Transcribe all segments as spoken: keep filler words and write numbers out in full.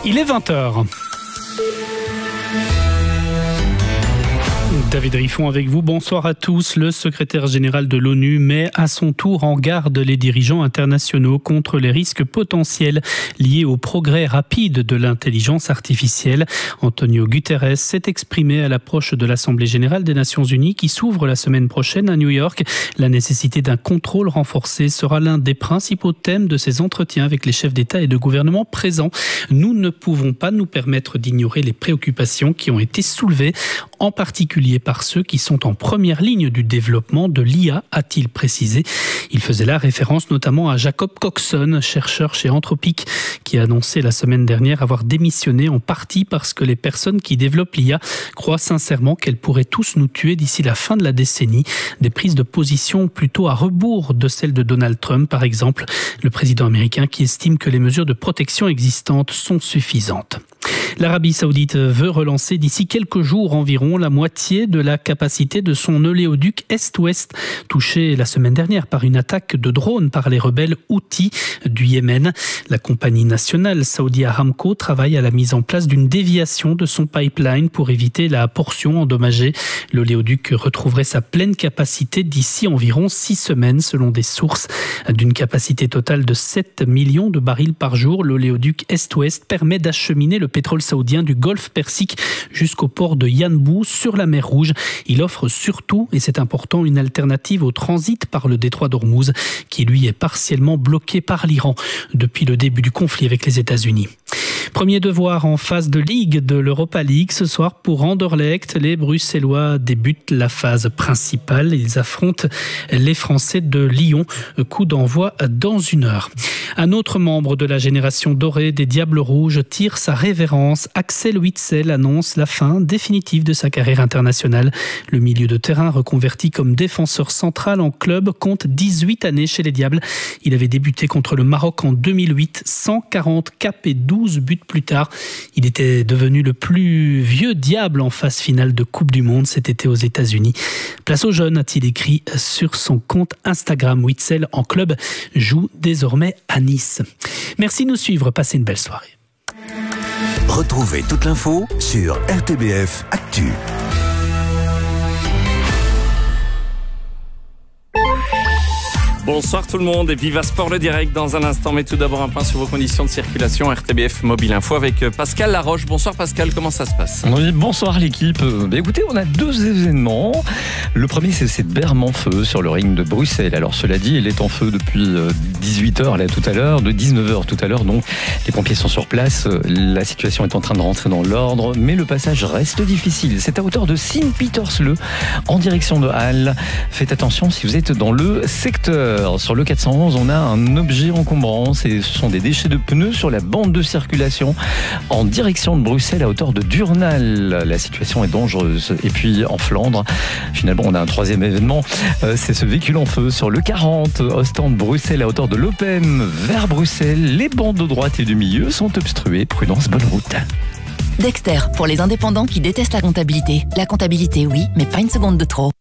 Il est vingt heures. David Riffon avec vous. Bonsoir à tous. Le secrétaire général de l'ONU met à son tour en garde les dirigeants internationaux contre les risques potentiels liés au progrès rapide de l'intelligence artificielle. Antonio Guterres s'est exprimé à l'approche de l'Assemblée générale des Nations unies qui s'ouvre la semaine prochaine à New York. La nécessité d'un contrôle renforcé sera l'un des principaux thèmes de ces entretiens avec les chefs d'État et de gouvernement présents. Nous ne pouvons pas nous permettre d'ignorer les préoccupations qui ont été soulevées, en particulier par ceux qui sont en première ligne du développement de l'I A, a-t-il précisé. Il faisait là référence notamment à Jacob Coxon, chercheur chez Anthropic, qui a annoncé la semaine dernière avoir démissionné en partie parce que les personnes qui développent l'I A croient sincèrement qu'elles pourraient tous nous tuer d'ici la fin de la décennie. Des prises de position plutôt à rebours de celles de Donald Trump, par exemple, le président américain qui estime que les mesures de protection existantes sont suffisantes. L'Arabie saoudite veut relancer d'ici quelques jours environ la moitié de la capacité de son oléoduc Est-Ouest, touché la semaine dernière par une attaque de drone par les rebelles Houthis du Yémen. La compagnie nationale Saudi Aramco travaille à la mise en place d'une déviation de son pipeline pour éviter la portion endommagée. L'oléoduc retrouverait sa pleine capacité d'ici environ six semaines selon des sources. D'une capacité totale de sept millions de barils par jour, l'oléoduc Est-Ouest permet d'acheminer le pétrole saoudien du golfe Persique jusqu'au port de Yanbu sur la mer Rouge. Il offre surtout, et c'est important, une alternative au transit par le détroit d'Ormuz qui lui est partiellement bloqué par l'Iran depuis le début du conflit avec les États-Unis. Premier devoir en phase de Ligue de l'Europa League ce soir pour Anderlecht. Les Bruxellois débutent la phase principale. Ils affrontent les Français de Lyon. Coup d'envoi dans une heure. Un autre membre de la génération dorée des Diables Rouges tire sa révérence. Axel Witsel annonce la fin définitive de sa carrière internationale. Le milieu de terrain reconverti comme défenseur central en club compte dix-huit années chez les Diables. Il avait débuté contre le Maroc en deux mille huit, cent quarante caps et douze buts plus tard. Il était devenu le plus vieux Diable en phase finale de Coupe du Monde cet été aux États-Unis. Place aux jeunes, a-t-il écrit sur son compte Instagram. Witsel en club joue désormais à Nice. Merci de nous suivre. Passez une belle soirée. Retrouvez toute l'info sur R T B F Actu. Bonsoir tout le monde et Viva Sport le direct dans un instant, mais tout d'abord un point sur vos conditions de circulation. R T B F Mobile Info avec Pascal Laroche. Bonsoir Pascal, comment ça se passe? Oui, bonsoir l'équipe. Bah, écoutez, on a deux événements. Le premier, c'est, c'est Berme en feu sur le ring de Bruxelles. Alors cela dit, elle est en feu depuis dix-huit heures là tout à l'heure, de dix-neuf heures tout à l'heure. Donc les pompiers sont sur place. La situation est en train de rentrer dans l'ordre, mais le passage reste difficile. C'est à hauteur de Sint-Pietersle en direction de Halle. Faites attention si vous êtes dans le secteur. Sur le quatre cent onze, on a un objet encombrant. Ce sont des déchets de pneus sur la bande de circulation en direction de Bruxelles à hauteur de Durnal. La situation est dangereuse. Et puis en Flandre, finalement, on a un troisième événement. C'est ce véhicule en feu sur le quarante, Ostende-Bruxelles à hauteur de l'Open vers Bruxelles. Les bandes de droite et du milieu sont obstruées. Prudence, bonne route. Dexter, pour les indépendants qui détestent la comptabilité. La comptabilité, oui, mais pas une seconde de trop.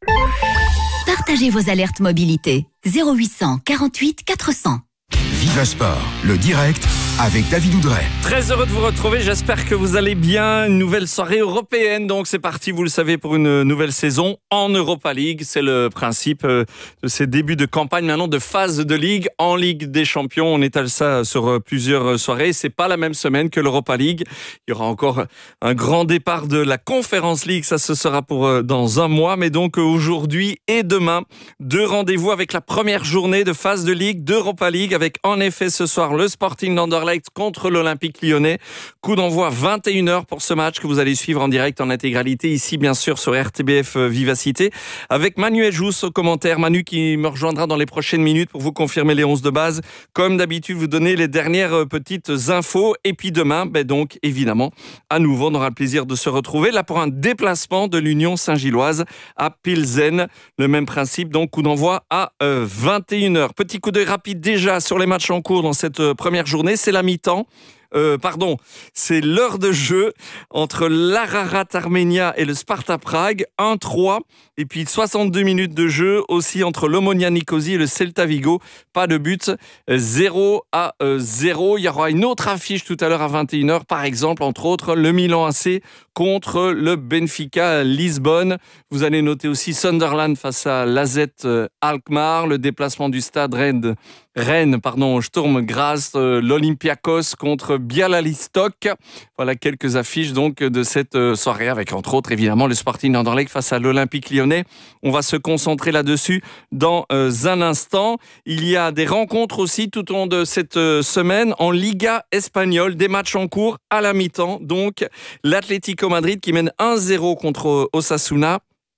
Partagez vos alertes mobilité. zéro huit cent quarante-huit quatre cents. Viva Sport, le direct avec David Oudret. Très heureux de vous retrouver, j'espère que vous allez bien. Une nouvelle soirée européenne, donc c'est parti, vous le savez, pour une nouvelle saison en Europa League. C'est le principe de ces débuts de campagne, maintenant de phase de Ligue en Ligue des Champions. On étale ça sur plusieurs soirées. C'est pas la même semaine que l'Europa League. Il y aura encore un grand départ de la Conference League, ça ce sera pour dans un mois. Mais donc aujourd'hui et demain, deux rendez-vous avec la première journée de phase de Ligue d'Europa League, avec en effet ce soir le Sporting d'Anderlecht contre l'Olympique Lyonnais. Coup d'envoi vingt et une heures pour ce match que vous allez suivre en direct en intégralité ici bien sûr sur R T B F Vivacité avec Manuel Jousse au commentaire. Manu qui me rejoindra dans les prochaines minutes pour vous confirmer les onze de base. Comme d'habitude, vous donner les dernières petites infos. Et puis demain, ben donc évidemment, à nouveau, on aura le plaisir de se retrouver là pour un déplacement de l'Union Saint-Gilloise à Pilsen. Le même principe, donc coup d'envoi à euh, vingt et une heures. Petit coup d'œil rapide déjà sur les matchs en cours dans cette euh, première journée. C'est la mi-temps. Euh, pardon, c'est l'heure de jeu entre l'Ararat Armenia et le Sparta Prague, un trois. Et puis soixante-deux minutes de jeu aussi entre l'Omonia Nicosie et le Celta Vigo. Pas de but, zéro à zéro. Il y aura une autre affiche tout à l'heure à vingt et une heures, par exemple, entre autres, le Milan A C contre le Benfica Lisbonne. Vous allez noter aussi Sunderland face à l'A Z Alkmaar, le déplacement du stade Rennes, Rennes pardon, Sturm Graz, l'Olympiakos contre Bialystok. Voilà quelques affiches donc de cette soirée avec entre autres évidemment le Sporting Anderlecht face à l'Olympique Lyonnais. On va se concentrer là-dessus dans un instant. Il y a des rencontres aussi tout au long de cette semaine en Liga espagnole, des matchs en cours à la mi-temps. Donc l'Atlético Madrid qui mène un zéro contre Osasuna.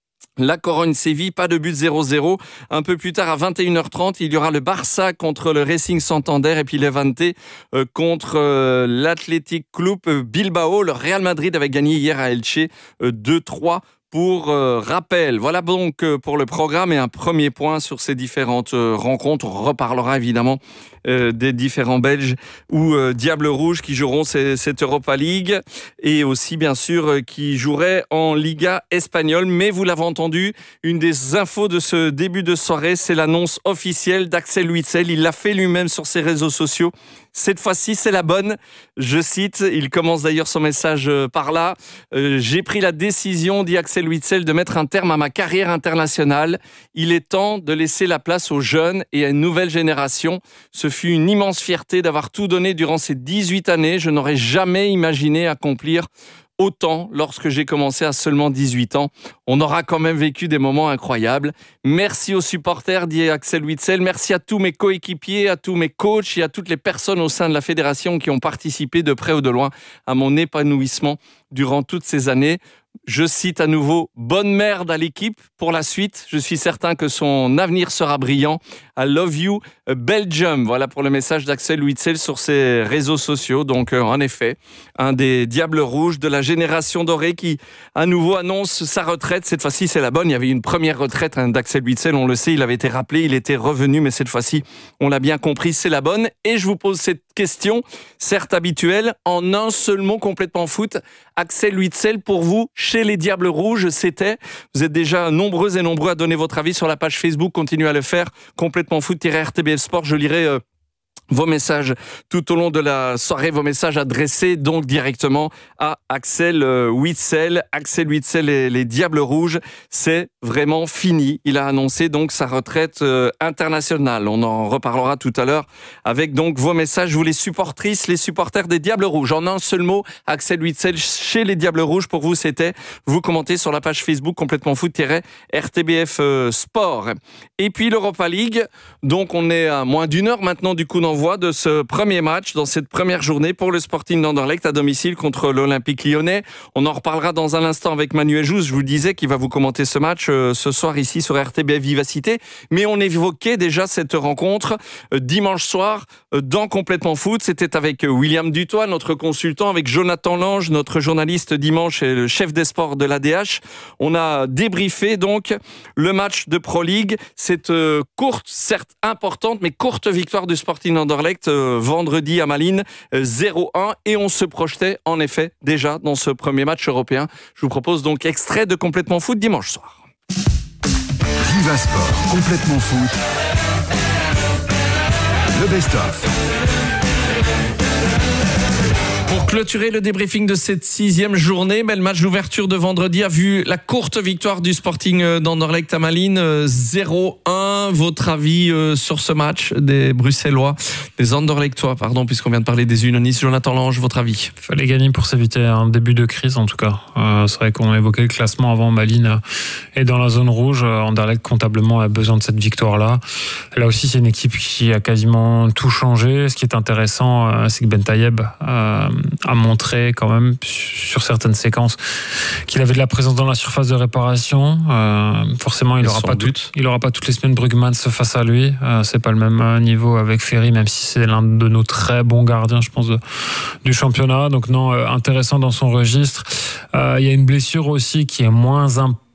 La Corogne Séville, pas de but, zéro zéro. Un peu plus tard, à vingt et une heures trente, il y aura le Barça contre le Racing Santander et puis Levante euh, contre euh, l'Athletic Club Bilbao. Le Real Madrid avait gagné hier à Elche euh, deux trois. Pour euh, rappel, voilà donc euh, pour le programme et un premier point sur ces différentes euh, rencontres. On reparlera évidemment euh, des différents Belges ou euh, Diables Rouges qui joueront ces, cette Europa League et aussi bien sûr euh, qui joueraient en Liga espagnole. Mais vous l'avez entendu, une des infos de ce début de soirée, c'est l'annonce officielle d'Axel Witsel. Il l'a fait lui-même sur ses réseaux sociaux. Cette fois-ci, c'est la bonne. Je cite, il commence d'ailleurs son message par là. Euh, « J'ai pris la décision, dit Axel Witsel, de mettre un terme à ma carrière internationale. Il est temps de laisser la place aux jeunes et à une nouvelle génération. Ce fut une immense fierté d'avoir tout donné durant ces dix-huit années. Je n'aurais jamais imaginé accomplir autant lorsque j'ai commencé à seulement dix-huit ans. On aura quand même vécu des moments incroyables. Merci aux supporters, dit Axel Witsel. Merci à tous mes coéquipiers, à tous mes coachs et à toutes les personnes au sein de la fédération qui ont participé de près ou de loin à mon épanouissement durant toutes ces années. » Je cite à nouveau, bonne merde à l'équipe pour la suite. Je suis certain que son avenir sera brillant. I love you, Belgium. Voilà pour le message d'Axel Witsel sur ses réseaux sociaux. Donc, euh, en effet, un des Diables Rouges de la génération dorée qui, à nouveau, annonce sa retraite. Cette fois-ci, c'est la bonne. Il y avait une première retraite hein, d'Axel Witsel. On le sait, il avait été rappelé, il était revenu. Mais cette fois-ci, on l'a bien compris, c'est la bonne. Et je vous pose cette question, certes habituelle, en un seul mot complètement foot. Axel Witsel, pour vous, chez les Diables Rouges, c'était, vous êtes déjà nombreux et nombreux à donner votre avis sur la page Facebook, continuez à le faire, complètement foot-R T B F Sport, je lirai euh, vos messages tout au long de la soirée, vos messages adressés donc directement à Axel Witsel. Axel Witsel et les Diables Rouges, c'est vraiment fini. Il a annoncé donc sa retraite euh, internationale. On en reparlera tout à l'heure avec donc vos messages, vous les supportrices, les supporters des Diables Rouges. En un seul mot, Axel Witsel chez les Diables Rouges, pour vous c'était, vous commentez sur la page Facebook complètement foot-R T B F euh, Sport. Et puis l'Europa League, donc on est à moins d'une heure maintenant du coup d'envoi de ce premier match dans cette première journée pour le Sporting d'Anderlecht à domicile contre l'Olympique Lyonnais. On en reparlera dans un instant avec Manuel Jousse, je vous le disais, qui va vous commenter ce match euh, ce soir ici sur R T B F Vivacité. Mais on évoquait déjà cette rencontre euh, dimanche soir euh, dans Complètement Foot. C'était avec euh, William Dutoit, notre consultant, avec Jonathan Lange, notre journaliste dimanche et le chef des sports de l'A D H. On a débriefé donc le match de Pro League. Cette euh, courte, certes importante, mais courte victoire du Sporting d'Anderlecht Euh, vendredi à Malines, euh, zéro un, et on se projetait en effet déjà dans ce premier match européen. Je vous propose donc extrait de Complètement Foot dimanche soir. Viva Sport, Complètement Foot, le best-of. Pour clôturer le débriefing de cette sixième journée, mais le match d'ouverture de vendredi a vu la courte victoire du Sporting d'Anderlecht à Malines, zéro un. Votre avis sur ce match des Bruxellois, des Anderlechtois, pardon, puisqu'on vient de parler des Unionistes. Jonathan Lange, votre avis? Il fallait gagner pour s'éviter un début de crise, en tout cas. Euh, c'est vrai qu'on évoquait le classement avant. Malines est dans la zone rouge. Anderlecht, comptablement, a besoin de cette victoire-là. Là aussi, c'est une équipe qui a quasiment tout changé. Ce qui est intéressant, c'est que Ben Tayeb euh, a montré quand même sur certaines séquences qu'il avait de la présence dans la surface de réparation. Euh, forcément, il n'aura pas tout, il aura pas toutes les semaines Brugmans face à lui. Euh, c'est pas le même niveau avec Ferry, même si c'est l'un de nos très bons gardiens, je pense, de, du championnat. Donc non, euh, intéressant dans son registre. Euh, il y a une blessure aussi qui est moins importante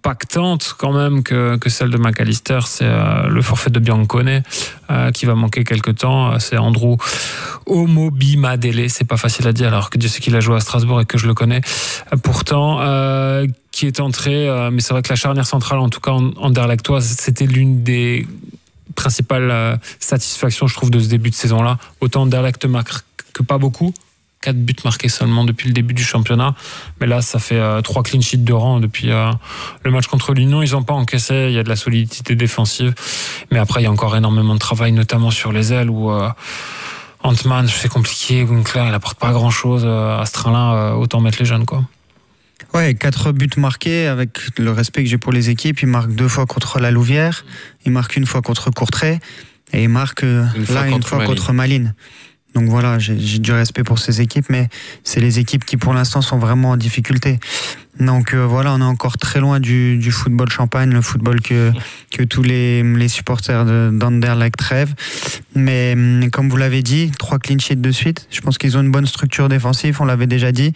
impactante quand même que, que celle de McAllister, c'est euh, le forfait de Biancone euh, qui va manquer quelques temps. C'est Andrew Omobimadele, c'est pas facile à dire alors que Dieu sait qu'il a joué à Strasbourg et que je le connais. Pourtant, euh, qui est entré, euh, mais c'est vrai que la charnière centrale, en tout cas en anderlechtoise, c'était l'une des principales euh, satisfactions, je trouve, de ce début de saison-là. Autant Anderlecht marque que pas beaucoup. Quatre buts marqués seulement depuis le début du championnat. Mais là, ça fait euh, trois clean sheets de rang depuis euh, le match contre l'Union. Ils n'ont pas encaissé. Il y a de la solidité défensive. Mais après, il y a encore énormément de travail, notamment sur les ailes où euh, Antman, c'est compliqué. Winkler, il apporte pas grand-chose. Euh, à ce train-là, euh, autant mettre les jeunes, quoi. Ouais, quatre buts marqués, avec le respect que j'ai pour les équipes. Il marque deux fois contre la Louvière. Il marque une fois contre Courtrai. Et il marque euh, une là fois une contre fois Malines. contre Malines. Donc voilà, j'ai, j'ai du respect pour ces équipes, mais c'est les équipes qui pour l'instant sont vraiment en difficulté. Donc euh, voilà, on est encore très loin du, du football champagne, le football que, que tous les, les supporters de, d'Anderlecht rêvent. Mais comme vous l'avez dit, trois clean sheets de suite. Je pense qu'ils ont une bonne structure défensive, on l'avait déjà dit.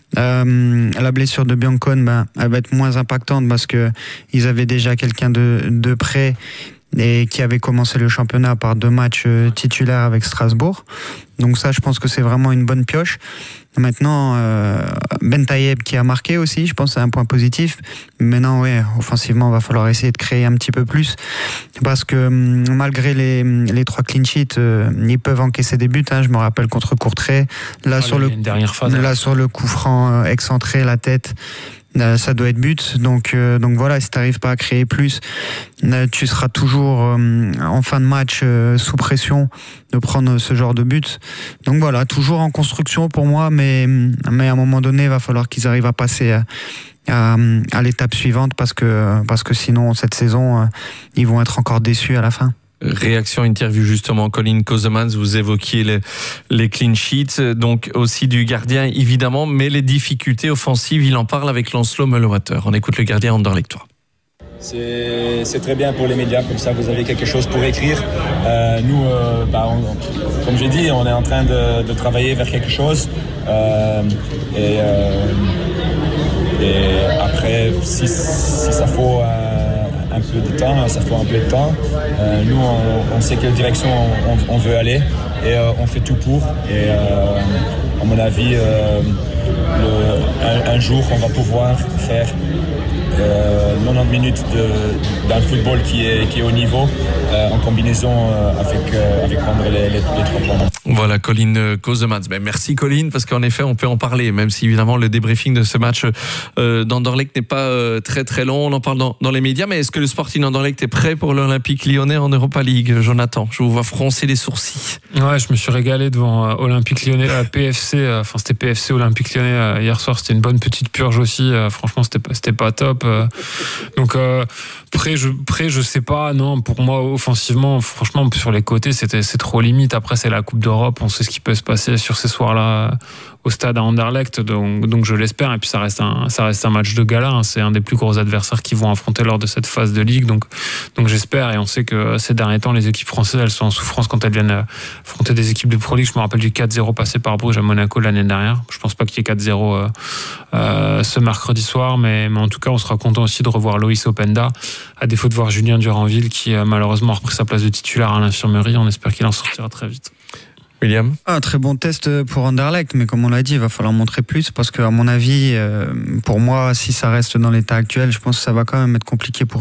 Euh, la blessure de Biancone, ben, elle va être moins impactante parce que ils avaient déjà quelqu'un de, de près et qui avait commencé le championnat par deux matchs titulaires avec Strasbourg. Donc ça, je pense que c'est vraiment une bonne pioche. Maintenant, euh, Ben Taïeb qui a marqué aussi, je pense que c'est un point positif. Maintenant, ouais, offensivement, il va falloir essayer de créer un petit peu plus. Parce que malgré les, les trois clean sheets, euh, ils peuvent encaisser des buts. Hein, je me rappelle contre Courtrai. Là, Ah, sur, il y le, a une dernière phase, là hein. sur le coup franc euh, excentré, la tête, euh, ça doit être but. Donc, euh, donc voilà, si tu n'arrives pas à créer plus, euh, tu seras toujours euh, en fin de match euh, sous pression de prendre ce genre de but. Donc voilà, toujours en construction pour moi, mais, mais à un moment donné, il va falloir qu'ils arrivent à passer à, à, à l'étape suivante parce que, parce que sinon, cette saison, euh, ils vont être encore déçus à la fin. Réaction, interview justement, Colin Kozemans, vous évoquiez les, les clean sheets, donc aussi du gardien évidemment, mais les difficultés offensives, il en parle avec Lancelot Meulewater. On écoute le gardien anderlechtois. C'est, c'est très bien pour les médias, comme ça vous avez quelque chose pour écrire. Euh, nous, euh, bah, on, comme j'ai dit, on est en train de, de travailler vers quelque chose. Euh, et, euh, et après, si, si ça faut euh, un peu de temps, ça faut un peu de temps. Euh, nous, on, on sait quelle direction on, on veut aller et euh, on fait tout pour. Et euh, à mon avis, euh, le, un, un jour, on va pouvoir faire Euh, quatre-vingt-dix minutes de, d'un football qui est, qui est au niveau euh, en combinaison euh, avec, euh, avec prendre les, les, les trois points. Voilà, Colin Kozemans. Ben, merci Colin, parce qu'en effet on peut en parler, même si évidemment le débriefing de ce match euh, d'Anderlecht n'est pas euh, très très long, on en parle dans, dans les médias, mais est-ce que le Sporting Anderlecht est prêt pour l'Olympique Lyonnais en Europa League, Jonathan? Je vous vois froncer les sourcils. Ouais, je me suis régalé devant euh, Olympique Lyonnais, euh, P F C, euh, enfin c'était P F C Olympique Lyonnais euh, hier soir, c'était une bonne petite purge aussi, euh, franchement c'était pas, c'était pas top. Euh, donc euh, prêt, je, prêt, je sais pas, non, pour moi offensivement, franchement sur les côtés c'était, c'est trop limite, après c'est la Coupe d'Europe, on sait ce qui peut se passer sur ces soirs-là au stade à Anderlecht, donc, donc je l'espère, et puis ça reste un, ça reste un match de gala, hein, c'est un des plus gros adversaires qu'ils vont affronter lors de cette phase de Ligue, donc, donc j'espère, et on sait que ces derniers temps les équipes françaises elles sont en souffrance quand elles viennent affronter des équipes de Pro League. Je me rappelle du quatre zéro passé par Bruges à Monaco l'année dernière, je pense pas qu'il y ait quatre zéro euh, euh, ce mercredi soir, mais, mais en tout cas on sera content aussi de revoir Loïs Openda, à défaut de voir Julien Duranville qui euh, malheureusement a repris sa place de titulaire à l'infirmerie, on espère qu'il en sortira très vite. William? Un très bon test pour Anderlecht, mais comme on l'a dit, il va falloir montrer plus parce qu'à mon avis, euh, pour moi, si ça reste dans l'état actuel, je pense que ça va quand même être compliqué pour